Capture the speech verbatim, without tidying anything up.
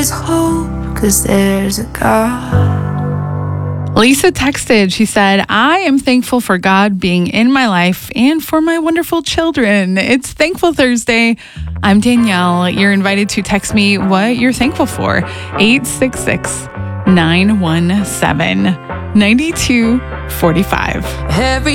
hope, 'cause there's a God. Lisa texted, she said, I am thankful for God being in my life and for my wonderful children. It's Thankful Thursday. I'm Danielle. You're invited to text me what you're thankful for. eight six six, nine one seven, nine two four five. Every